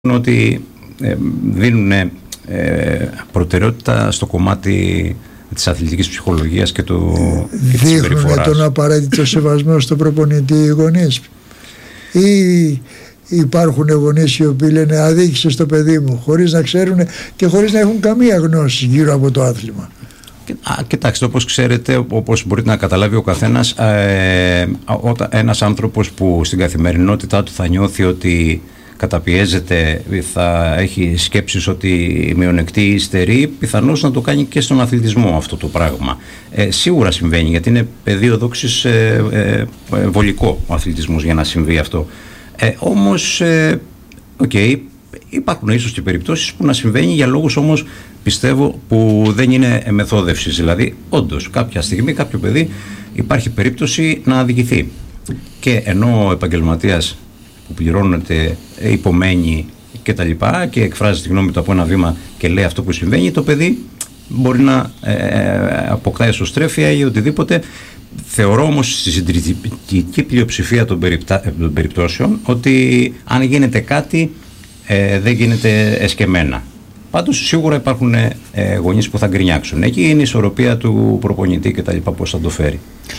ότι δίνουν προτεραιότητα στο κομμάτι της αθλητικής ψυχολογίας και της συμπεριφοράς. Δείχνουν τον απαραίτητο σεβασμό στον προπονητή οι γονείς, ή υπάρχουν γονείς οι οποίοι λένε αδίκησε στο παιδί μου, χωρίς να ξέρουν και χωρίς να έχουν καμία γνώση γύρω από το άθλημα? Κοιτάξτε, όπως ξέρετε, όπως μπορείτε να καταλάβει ο καθένας, ένας άνθρωπος που στην καθημερινότητά του θα νιώθει ότι καταπιέζεται, θα έχει σκέψεις ότι μειονεκτεί ή υστερεί, πιθανώς να το κάνει και στον αθλητισμό αυτό το πράγμα. Σίγουρα συμβαίνει, γιατί είναι πεδίο δόξης βολικό ο αθλητισμός για να συμβεί αυτό. Όμως, υπάρχουν ίσως και περιπτώσεις που να συμβαίνει για λόγους όμως, πιστεύω, που δεν είναι μεθόδευσης. Δηλαδή, όντως, κάποια στιγμή κάποιο παιδί υπάρχει περίπτωση να αδικηθεί. Και ενώ ο επαγγελματίας που πληρώνεται υπομένει και τα λοιπά και εκφράζει τη γνώμη του από ένα βήμα και λέει αυτό που συμβαίνει, το παιδί μπορεί να αποκτά εσωστρέφεια ή οτιδήποτε. Θεωρώ όμως στη συντηρητική πλειοψηφία των περιπτώσεων ότι αν γίνεται κάτι δεν γίνεται εσκεμμένα. Πάντως σίγουρα υπάρχουν γονείς που θα γκρινιάξουν. Εκεί είναι η ισορροπία του προπονητή και τα λοιπά, πώς θα το φέρει.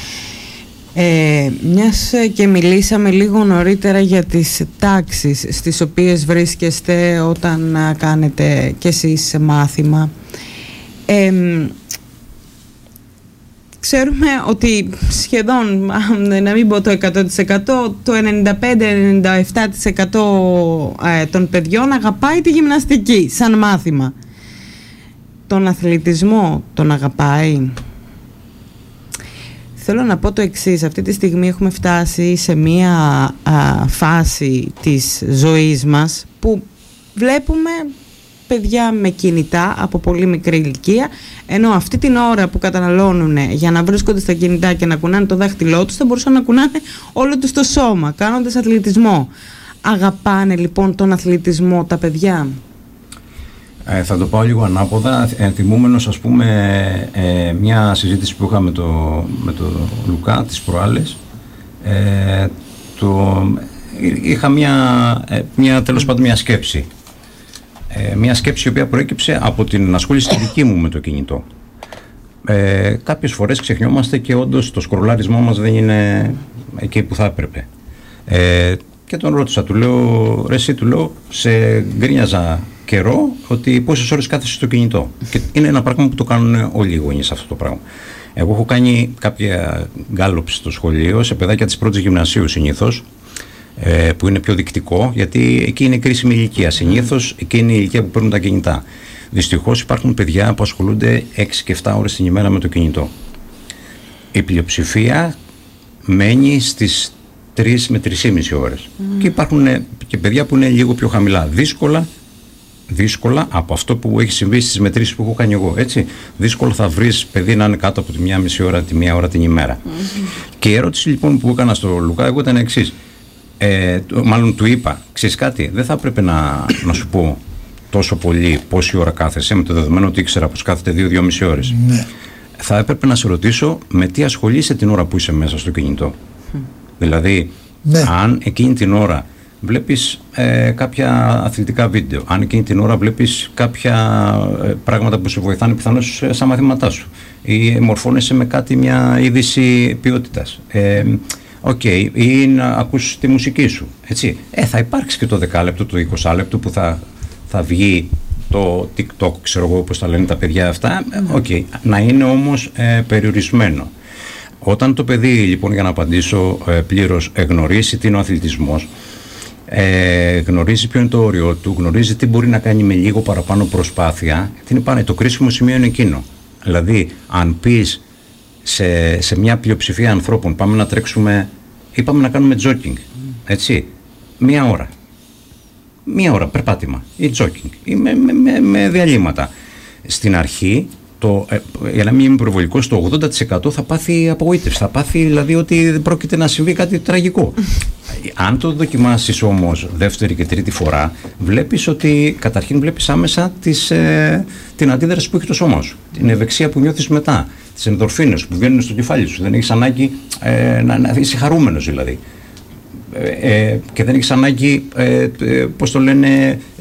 Μιας και μιλήσαμε λίγο νωρίτερα για τις τάξεις στις οποίες βρίσκεστε όταν κάνετε κι εσείς μάθημα, ξέρουμε ότι σχεδόν, να μην πω το 100%, το 95-97% των παιδιών αγαπάει τη γυμναστική σαν μάθημα. Τον αθλητισμό τον αγαπάει? Θέλω να πω το εξής. Αυτή τη στιγμή έχουμε φτάσει σε μία φάση της ζωής μας που βλέπουμε παιδιά με κινητά από πολύ μικρή ηλικία, ενώ αυτή την ώρα που καταναλώνουν για να βρίσκονται στα κινητά και να κουνάνε το δάχτυλό τους, θα μπορούσαν να κουνάνε όλο τους το σώμα κάνοντας αθλητισμό. Αγαπάνε λοιπόν τον αθλητισμό τα παιδιά? Θα το πάω λίγο ανάποδα, θυμούμενος ας πούμε μια συζήτηση που είχαμε με τον Λουκά τις προάλλες. Είχα τέλος πάντων μια σκέψη. Μια σκέψη η οποία προέκυψε από την ασχόληση τη δική μου με το κινητό. Κάποιες φορές ξεχνιόμαστε και όντως το σκρολάρισμό μας δεν είναι εκεί που θα έπρεπε. Και τον ρώτησα, του λέω, ρε εσύ, του λέω, σε γκρίνιαζα καιρό ότι πόσες ώρες κάθεσαι στο κινητό. Και είναι ένα πράγμα που το κάνουν όλοι οι γονείς αυτό το πράγμα. Εγώ έχω κάνει κάποια γκάλοψη στο σχολείο σε παιδάκια της πρώτης γυμνασίου συνήθως, που είναι πιο δεικτικό, γιατί εκεί είναι κρίσιμη ηλικία. Συνήθως εκεί είναι η ηλικία που παίρνουν τα κινητά. Δυστυχώς υπάρχουν παιδιά που ασχολούνται 6 και 7 ώρες την ημέρα με το κινητό. Η πλειοψηφία μένει στις 3 με 3,5 ώρες. Και υπάρχουν και παιδιά που είναι λίγο πιο χαμηλά. Δύσκολα από αυτό που έχει συμβεί στις μετρήσεις που έχω κάνει εγώ. Έτσι. Δύσκολα θα βρεις παιδί να είναι κάτω από τη 1,5 ώρα, τη 1 ώρα την ημέρα. Και η ερώτηση λοιπόν που έκανα στο Λουκά εγώ ήταν εξής. Μάλλον του είπα, ξέρεις κάτι, δεν θα έπρεπε να σου πω τόσο πολύ πόση ώρα κάθεσαι, με το δεδομένο ότι ήξερα πως κάθεται 2-2,5 ώρες. Ναι. Θα έπρεπε να σε ρωτήσω με τι ασχολείσαι την ώρα που είσαι μέσα στο κινητό. Δηλαδή, ναι, αν εκείνη την ώρα βλέπεις κάποια αθλητικά βίντεο, αν εκείνη την ώρα βλέπεις κάποια πράγματα που σε βοηθάνε πιθανώς στα μαθήματά σου ή μορφώνεσαι με κάτι, μια είδηση ποιότητας, ή να ακούς τη μουσική σου, έτσι. Θα υπάρξει και το 10 λεπτό, το 20 λεπτό που θα βγει το TikTok, ξέρω εγώ πώς τα λένε τα παιδιά αυτά, να είναι όμως περιορισμένο. Όταν το παιδί, λοιπόν, για να απαντήσω πλήρως, γνωρίσει τι είναι ο αθλητισμός, γνωρίζει ποιο είναι το όριο του, γνωρίζει τι μπορεί να κάνει με λίγο παραπάνω προσπάθεια, το κρίσιμο σημείο είναι εκείνο. Δηλαδή, αν πεις σε μια πλειοψηφία ανθρώπων πάμε να τρέξουμε ή πάμε να κάνουμε jogging, έτσι, 1 ώρα περπάτημα ή jogging ή με διαλύματα, στην αρχή για να μην είμαι προβολικός, το 80% θα πάθει απογοήτευση, θα πάθει δηλαδή ότι δεν πρόκειται να συμβεί κάτι τραγικό. Αν το δοκιμάσεις όμως δεύτερη και τρίτη φορά, βλέπεις ότι καταρχήν βλέπεις άμεσα την αντίδραση που έχει το σώμα σου, την ευεξία που νιώθεις μετά, τις ενδορφίνες που βγαίνουν στο κεφάλι σου, δεν έχεις ανάγκη να είσαι χαρούμενος δηλαδή. και δεν έχεις ανάγκη, πώς το λένε,